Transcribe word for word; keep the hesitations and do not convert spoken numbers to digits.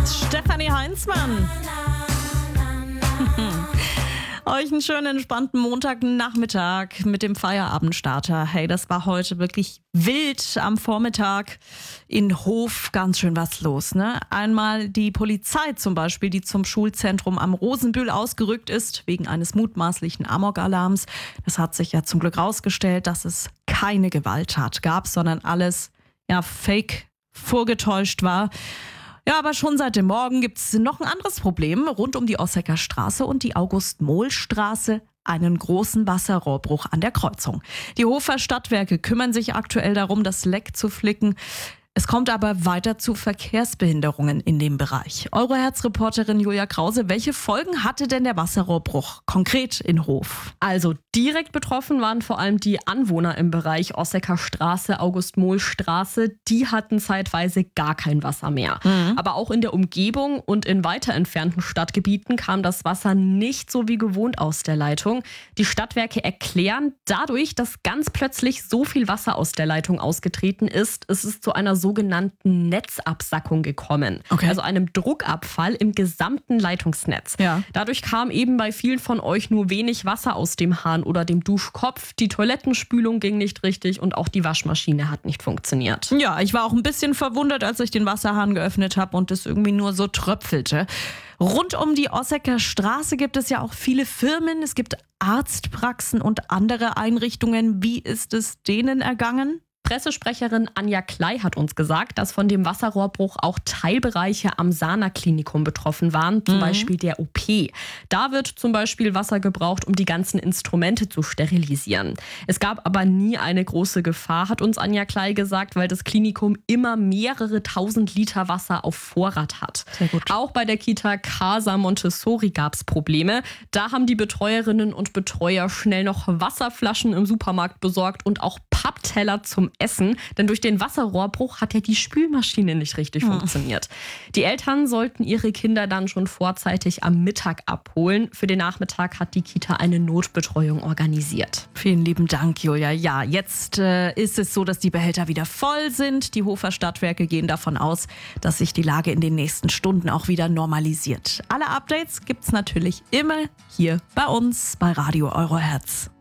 Stefanie Heinzmann. Euch einen schönen, entspannten Montagnachmittag mit dem Feierabendstarter. Hey, das war heute wirklich wild am Vormittag in Hof. Ganz schön was los, ne? Einmal die Polizei zum Beispiel, die zum Schulzentrum am Rosenbühl ausgerückt ist, wegen eines mutmaßlichen Amok-Alarms. Das hat sich ja zum Glück rausgestellt, dass es keine Gewalttat gab, sondern alles, ja, fake vorgetäuscht war. Ja, aber schon seit dem Morgen gibt es noch ein anderes Problem rund um die Ossecker Straße und die August-Mohl-Straße. Einen großen Wasserrohrbruch an der Kreuzung. Die Hofer Stadtwerke kümmern sich aktuell darum, das Leck zu flicken. Es kommt aber weiter zu Verkehrsbehinderungen in dem Bereich. Euroherz-Reporterin Julia Krause, welche Folgen hatte denn der Wasserrohrbruch konkret in Hof? Also direkt betroffen waren vor allem die Anwohner im Bereich Ossecker Straße, August-Mohl-Straße. Die hatten zeitweise gar kein Wasser mehr. Mhm. Aber auch in der Umgebung und in weiter entfernten Stadtgebieten kam das Wasser nicht so wie gewohnt aus der Leitung. Die Stadtwerke erklären, dadurch, dass ganz plötzlich so viel Wasser aus der Leitung ausgetreten ist, ist es zu einer sogenannten Netzabsackung gekommen. Okay. Also einem Druckabfall im gesamten Leitungsnetz. Ja. Dadurch kam eben bei vielen von euch nur wenig Wasser aus dem Hahn oder dem Duschkopf. Die Toilettenspülung ging nicht richtig und auch die Waschmaschine hat nicht funktioniert. Ja, ich war auch ein bisschen verwundert, als ich den Wasserhahn geöffnet habe und es irgendwie nur so tröpfelte. Rund um die Ossecker Straße gibt es ja auch viele Firmen. Es gibt Arztpraxen und andere Einrichtungen. Wie ist es denen ergangen? Pressesprecherin Anja Klei hat uns gesagt, dass von dem Wasserrohrbruch auch Teilbereiche am Sana-Klinikum betroffen waren, zum mhm. Beispiel der O P. Da wird zum Beispiel Wasser gebraucht, um die ganzen Instrumente zu sterilisieren. Es gab aber nie eine große Gefahr, hat uns Anja Klei gesagt, weil das Klinikum immer mehrere tausend Liter Wasser auf Vorrat hat. Sehr gut. Auch bei der Kita Casa Montessori gab es Probleme. Da haben die Betreuerinnen und Betreuer schnell noch Wasserflaschen im Supermarkt besorgt und auch Pappteller zum Essen, denn durch den Wasserrohrbruch hat ja die Spülmaschine nicht richtig hm. funktioniert. Die Eltern sollten ihre Kinder dann schon vorzeitig am Mittag abholen. Für den Nachmittag hat die Kita eine Notbetreuung organisiert. Vielen lieben Dank, Julia. Ja, jetzt äh, ist es so, dass die Behälter wieder voll sind. Die Hofer Stadtwerke gehen davon aus, dass sich die Lage in den nächsten Stunden auch wieder normalisiert. Alle Updates gibt's natürlich immer hier bei uns bei Radio Euroherz.